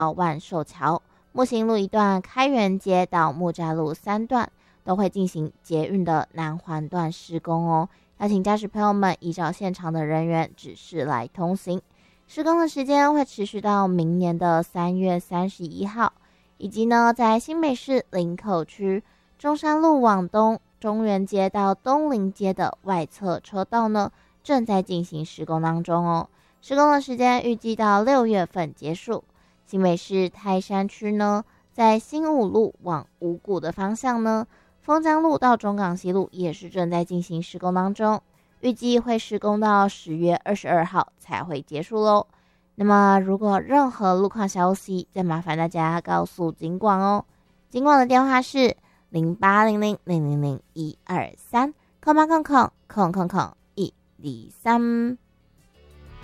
万寿桥、木行路一段、开元街到木栅路3段都会进行捷运的南环段施工哦，要请驾驶朋友们依照现场的人员指示来通行。施工的时间会持续到明年的3月31号，以及呢，在新北市林口区中山路往东、中原街到东林街的外侧车道呢，正在进行施工当中哦。施工的时间预计到6月份结束。新北市泰山区呢，在新武路往五股的方向呢，丰江路到中港西路也是正在进行施工当中。预计会施工到10月22号才会结束咯。那么如果任何路况消息，再麻烦大家告诉警广哦。警广的电话是0800000123，0800000123。